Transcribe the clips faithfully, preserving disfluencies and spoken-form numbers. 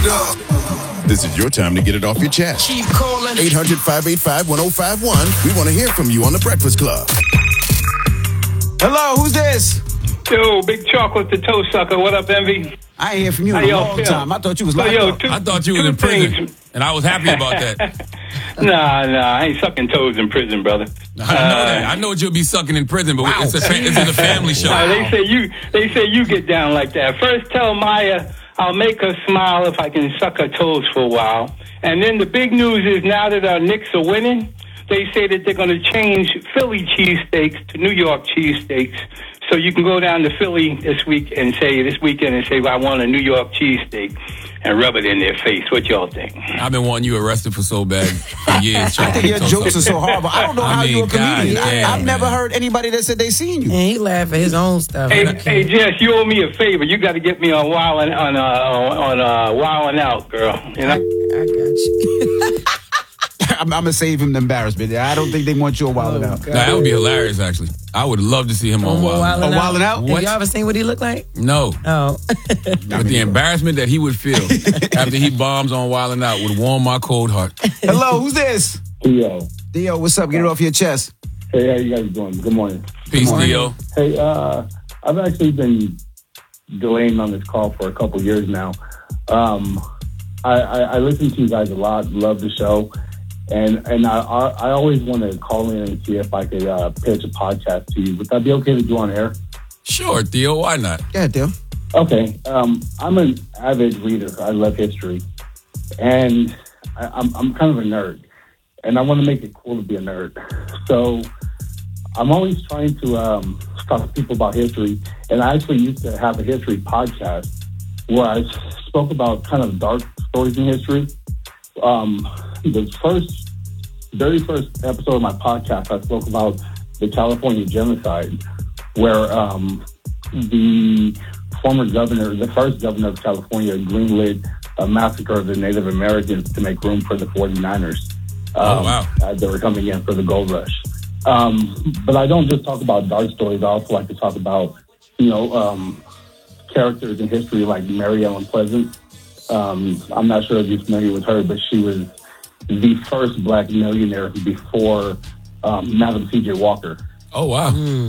it up. This is your time to get it off your chest. Keep calling. eight hundred, five eight five, one oh five one. We want to hear from you on The Breakfast Club. Hello, who's this? Yo, Big Chocolate, the toe sucker. What up, Envy? I ain't hear from you in How a y'all long feel? time. I thought you was So, locked yo, up. two- I thought you was two in prison, things. and I was happy about that. Nah, nah, I ain't sucking toes in prison, brother. I know that. I know what you'll be sucking in prison, but it's a fa- it's a family show. Uh, they say you, they say you get down like that. First, tell Maya I'll make her smile if I can suck her toes for a while. And then the big news is now that our Knicks are winning, they say that they're going to change Philly cheesesteaks to New York cheesesteaks. So you can go down to Philly this week and say this weekend and say, well, I want a New York cheesesteak, and rub it in their face. What y'all think? I've been wanting you arrested for so bad for years. I think your jokes are so horrible. I don't know I how mean, you're a comedian. God I, damn, I've never man. heard anybody that said they seen you. And he laugh at his own stuff. Hey, hey, Jess, you owe me a favor. You got to get me on Wildin' on uh, on uh, Wildin' Out, girl. You know. I got you. I'm, I'm gonna save him the embarrassment. I don't think they want you a while Oh, out. God. Nah, that would be hilarious, actually. I would love to see him on Wild. Wildin' Oh, Wildin' Out? Have What? you ever seen what he looked like? No. Oh. But the embarrassment that he would feel after he bombs on Wild 'N Out would warm my cold heart. Hello, who's this? Theo. Theo, what's up? Get it off your chest. Hey, how you guys doing? Good morning. Peace, morning. Theo. Hey, uh, I've actually been delaying on this call for a couple years now. Um, I, I, I listen to you guys a lot, love the show, and and I I, I always want to call in and see if I could uh, pitch a podcast to you. Would that be okay to do on air? Sure, Theo. Why not? Yeah, Theo. Okay. Um, I'm an avid reader. I love history, and I, I'm I'm kind of a nerd, and I want to make it cool to be a nerd. So I'm always trying to um, talk to people about history, and I actually used to have a history podcast where I spoke about kind of dark stories in history. Um, the first, very first episode of my podcast, I spoke about the California genocide, where um, the former governor, the first governor of California, greenlit a massacre of the Native Americans to make room for the forty-niners. Um, Oh, wow. As they were coming in for the gold rush. Um, but I don't just talk about dark stories. I also like to talk about, you know, um, characters in history like Mary Ellen Pleasant. Um, I'm not sure if you're familiar with her, but she was the first black millionaire before um, Madam C J Walker. Oh, wow.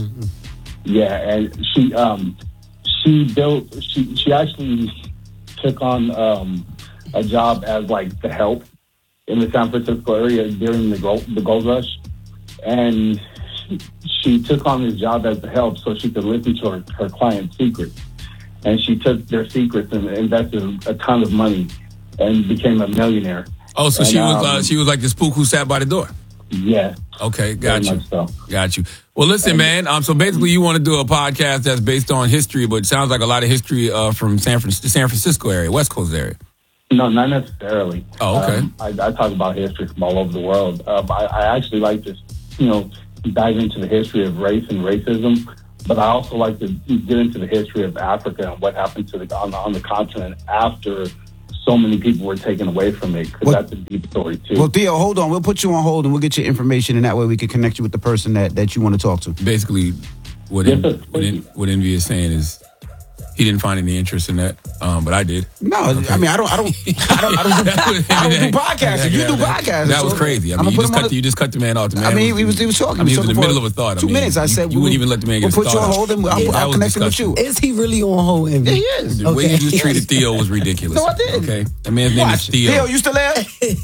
Yeah, and she um, she built she she actually took on um, a job as like the help in the San Francisco area during the gold the gold rush, and she, she took on this job as the help so she could listen to her, her clients' secrets, and she took their secrets and invested a ton of money and became a millionaire. Oh, so And, she was uh, um, she was like the spook who sat by the door. Yeah, Okay, got very you. much so. Got you. Well, listen, man. Um, so basically, you want to do a podcast that's based on history, but it sounds like a lot of history uh, from San Fran- the San Francisco area, West Coast area. No, not necessarily. Oh, okay. Um, I, I talk about history from all over the world. Um, I, I actually like to, you know, dive into the history of race and racism, but I also like to get into the history of Africa and what happened to the on the, on the continent after so many people were taken away from it, because Well- that's a deep story too. Well, Theo, hold on. We'll put you on hold and we'll get your information, and that way we can connect you with the person that, that you want to talk to. Basically, what Yes, En- sir. what, En- what Envy is saying is he didn't find any interest in that, um, but I did. No, I mean I don't, I don't, I don't, I don't, do, I don't do podcasting. You do podcasting. That was so crazy. I I'ma mean, you put just, him on cut, the- you just cut the man off. The man I mean, was, he was he was talking. I mean, he was in the talking middle for of a thought. I Two mean, minutes. I you- said you we, wouldn't even let the man we'll get put his you on thought hold and out. I'll, That I'll was connect him with you. disgusting. Is he really on hold? Envy? Yeah, he is. The way Okay. you just treated Theo was ridiculous. No, I didn't. Okay, that man's name is Watch. Theo. Theo, you still there?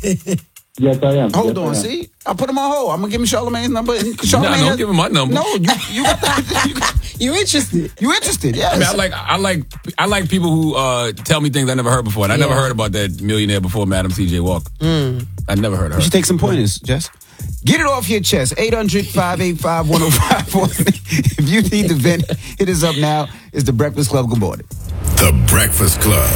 yes, I am. Hold Yes, I on. am. See, I'll put him on hold. I'm gonna give him Charlamagne's number. And Charlamagne no, don't has- give him my number. No, you you got the, you, got- You interested? you interested? Yes. I mean, I like I like I like people who uh, tell me things I never heard before. And I never Yeah. heard about that millionaire before Madam C J Walker. I never heard of You her. should take some pointers, Jess. Get it off your chest. eight hundred, five eight five, one oh five four. If you need to vent, hit us up now. It's The Breakfast Club. Good morning. The Breakfast Club.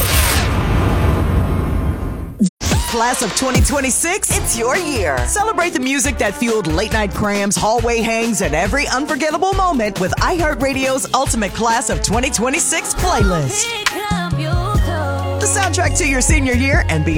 Class of twenty twenty-six, it's your year. Celebrate the music that fueled late night crams, hallway hangs, and every unforgettable moment with iHeartRadio's Ultimate Class of twenty twenty-six playlist. The soundtrack to your senior year and beyond.